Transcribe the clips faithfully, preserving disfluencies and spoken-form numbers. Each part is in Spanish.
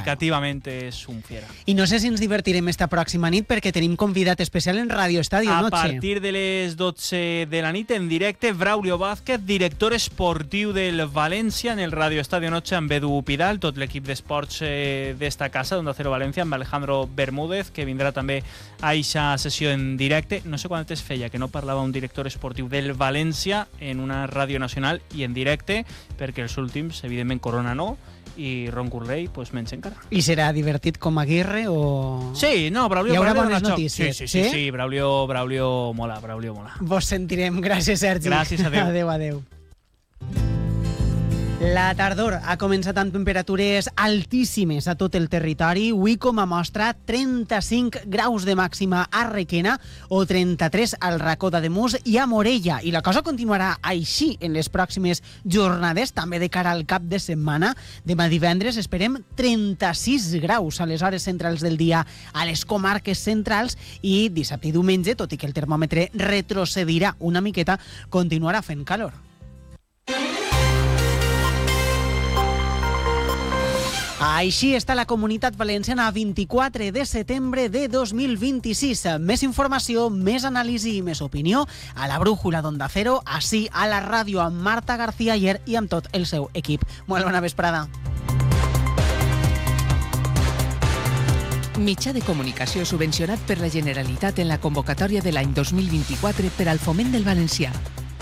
comunicativament bueno. és un fiera. I no sé si ens divertirem esta pròxima nit perquè tenim convidat especial en Radio Estadio Noche. A partir de les dotze de la nit en directe, Braulio Vázquez, director esportiu del València en el Radio Estadio Noche amb Edu Pidal, tot l'equip d'esports eh, d'esta casa, d'Onda Cero València, amb Alejandro Bermúdez, que vindrà també a eixa sessió en directe. No sé quant es feia que no parlava un director esportiu del València en una ràdio nacional i en directe, perquè els últims, evidentment, Corona no, i Ron Curley, pues menys encara. I serà divertit com Aguirre o...? Sí, no, Braulio... Hi haurà Braulio bones notícies. Sí, sí, sí, sí, sí, Braulio, Braulio mola, Braulio mola. Vos sentirem. Gràcies, Sergi. Gràcies, adeu. Adeu, adeu. La tardor ha començat amb temperatures altíssimes a tot el territori. Avui com a mostra trenta-cinc graus de màxima a Requena o trenta-tres al Racó d'Ademús i a Morella. I la cosa continuarà així en les pròximes jornades, també de cara al cap de setmana. Demà divendres esperem trenta-sis graus a les hores centrals del dia a les comarques centrals i dissabte i diumenge, tot i que el termòmetre retrocedirà una miqueta, continuarà fent calor. Així està la Comunitat Valenciana a vint-i-quatre de setembre de dos mil vint-i-sis. Més informació, més anàlisi i més opinió a la brújula d'Onda Cero, així a la ràdio amb Marta García Ayer i amb tot el seu equip. Molt bona vesprada. Mitjà de comunicació subvencionat per la Generalitat en la convocatòria de l'any dos mil vint-i-quatre per al foment del valencià.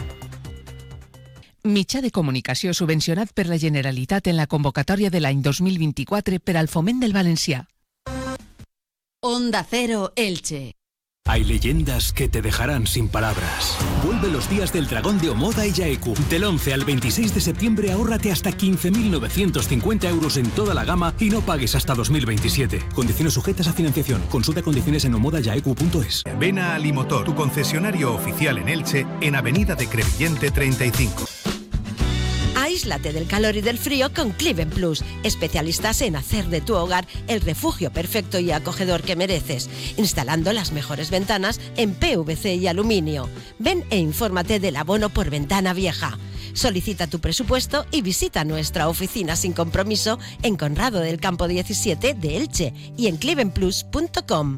Mitjà de comunicació subvencionat per la Generalitat en la convocatòria de l'any dos mil vint-i-quatre per al foment del valencià. Onda Cero Elche. Hay leyendas que te dejarán sin palabras. Vuelve los días del dragón de Omoda y Yaeku. Del once al veintiséis de septiembre ahórrate hasta quince mil novecientos cincuenta euros en toda la gama y no pagues hasta dos mil veintisiete. Condiciones sujetas a financiación. Consulta condiciones en omoda yaeku punto es. Ven a Alimotor, tu concesionario oficial en Elche, en Avenida de Crevillente treinta y cinco. Aíslate del calor y del frío con Cliven Plus, especialistas en hacer de tu hogar el refugio perfecto y acogedor que mereces, instalando las mejores ventanas en P V C y aluminio. Ven e infórmate del abono por ventana vieja. Solicita tu presupuesto y visita nuestra oficina sin compromiso en Conrado del Campo diecisiete de Elche y en cliven plus punto com.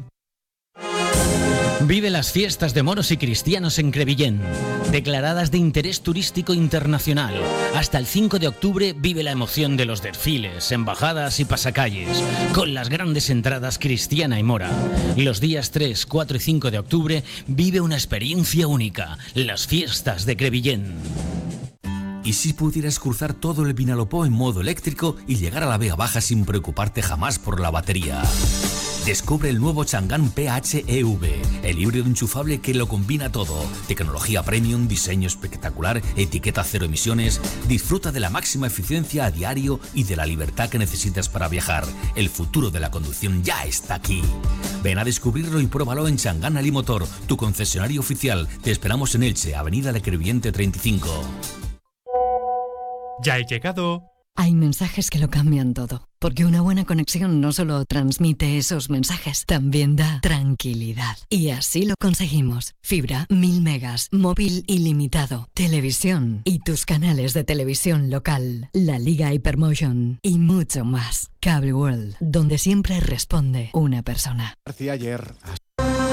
Vive las fiestas de moros y cristianos en Crevillent, declaradas de interés turístico internacional. Hasta el cinco de octubre vive la emoción de los desfiles, embajadas y pasacalles, con las grandes entradas cristiana y mora. Los días tres, cuatro y cinco de octubre vive una experiencia única, las fiestas de Crevillent. ¿Y si pudieras cruzar todo el Vinalopó en modo eléctrico y llegar a la Vega Baja sin preocuparte jamás por la batería? Descubre el nuevo Chang'an P H E V, el híbrido enchufable que lo combina todo. Tecnología premium, diseño espectacular, etiqueta cero emisiones. Disfruta de la máxima eficiencia a diario y de la libertad que necesitas para viajar. El futuro de la conducción ya está aquí. Ven a descubrirlo y pruébalo en Chang'an Alimotor, tu concesionario oficial. Te esperamos en Elche, Avenida de Crevillente treinta y cinco. Ya he llegado. Hay mensajes que lo cambian todo, porque una buena conexión no solo transmite esos mensajes, también da tranquilidad. Y así lo conseguimos. Fibra, mil megas, móvil ilimitado, televisión y tus canales de televisión local, la Liga Hypermotion y mucho más. Cable World, donde siempre responde una persona. García ayer.